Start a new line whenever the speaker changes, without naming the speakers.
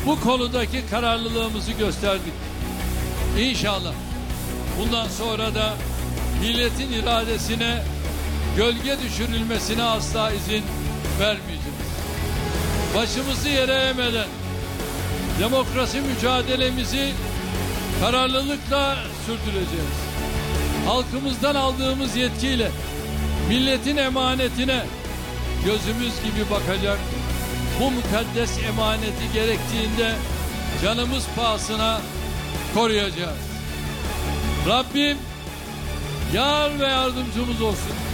bu konudaki kararlılığımızı gösterdik. İnşallah bundan sonra da milletin iradesine gölge düşürülmesine asla izin vermeyeceğiz. Başımızı yere eğmeden demokrasi mücadelemizi kararlılıkla sürdüreceğiz. Halkımızdan aldığımız yetkiyle milletin emanetine gözümüz gibi bakacak, bu mukaddes emaneti gerektiğinde canımız pahasına koruyacağız. Rabbim yar ve yardımcımız olsun.